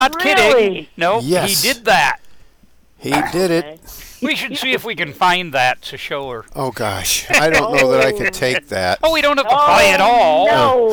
Not kidding. Really? No, Yes. he did that. He did it. Okay. We should see if we can find that to show her. Oh gosh, I don't know that I could take that. Oh, we don't have to play it all.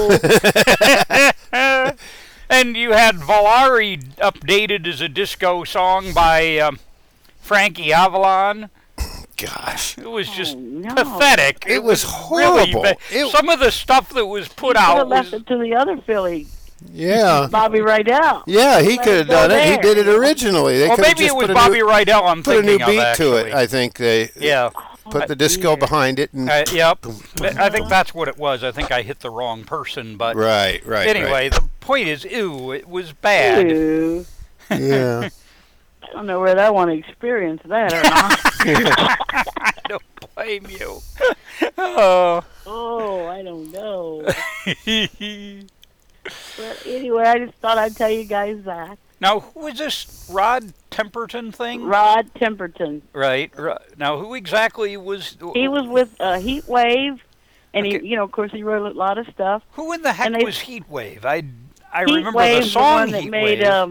No. And you had Volare updated as a disco song by Frankie Avalon. Gosh, It was just no. pathetic. it was really horrible. Some of the stuff that was put Could out have left was... it to the other Philly, Yeah, Bobby Rydell. yeah, he Let could it have go done it. He there. did it originally. They Well, could have maybe just it was put a Bobby new, Rydell I'm put a thinking new of, beat to actually. it. I think they Yeah. put the disco behind it and Yep. I think that's what it was. I think I hit the wrong person, but right. anyway, the point is, ew, it was bad. Ew. Yeah. I don't know whether I want to experience that or not. I don't blame you. Oh. Oh, I don't know. But anyway, I just thought I'd tell you guys that. Now, who is this Rod Temperton thing? Rod Temperton. Right. Now, who exactly was... He was with Heat Wave, and Okay. he, of course, he wrote a lot of stuff. Who in the heck And they- was Heatwave? I Heat remember Wave, the song one that Heat made, Wave.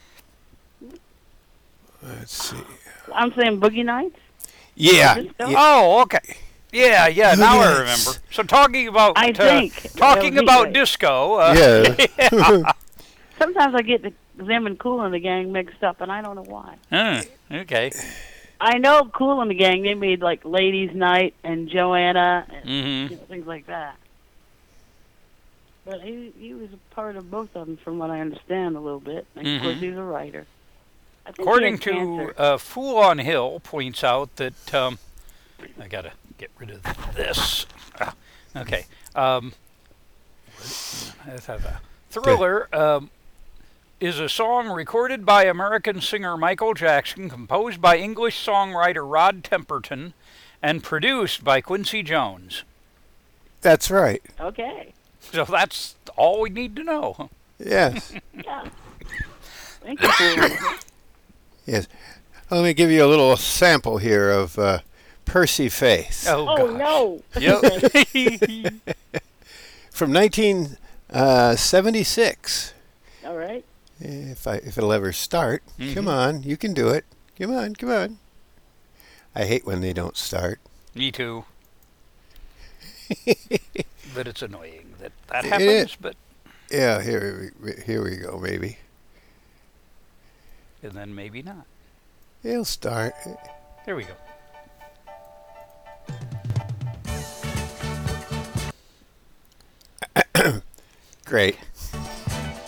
Let's see. I'm saying Boogie Nights. Yeah. Disco? yeah. Oh, okay. Yeah, now I Yes. remember. So talking about I think. talking Heat about Wave. disco. Yeah. Sometimes I get them and Kool and the Gang mixed up, and I don't know why. Okay. I know Kool and the Gang, they made like Ladies Night and Joanna and Mm-hmm. things like that. But he was a part of both of them, from what I understand a little bit. And of course, Mhm. he's a writer. I think he According had to cancer. Fool on Hill, points out that I gotta get rid of this. Okay. Let's have a Thriller is a song recorded by American singer Michael Jackson, composed by English songwriter Rod Temperton, and produced by Quincy Jones. That's right. Okay. So that's all we need to know. Yes. Yeah. Thank you, Kool. Yes. Let me give you a little sample here of Percy Faith Oh, Oh, gosh. no. Yep. from 1976. All right. If it'll ever start. Mhm. Come on, you can do it. Come on. I hate when they don't start. Me too. But it's annoying that It happens, is. but Yeah, here we go, maybe. and then maybe not. It'll start. There we go. Great.